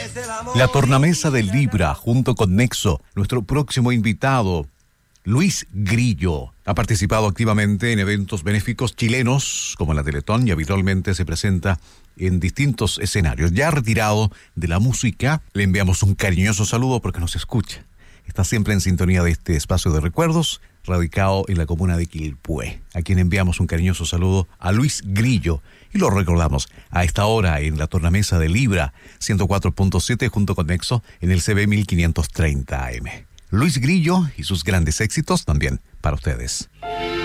La tornamesa de Libra, junto con Nexo, nuestro próximo invitado, Luis Grillo, ha participado activamente en eventos benéficos chilenos, como la Teletón, y habitualmente se presenta en distintos escenarios. Ya retirado de la música, le enviamos un cariñoso saludo porque nos escucha. Está siempre en sintonía de este espacio de recuerdos, radicado en la comuna de Quilpué, a quien enviamos un cariñoso saludo a Luis Grillo. Y lo recordamos a esta hora en la tornamesa de Libra 104.7 junto con Nexo en el CB 1530 AM. Luis Grillo y sus grandes éxitos también para ustedes.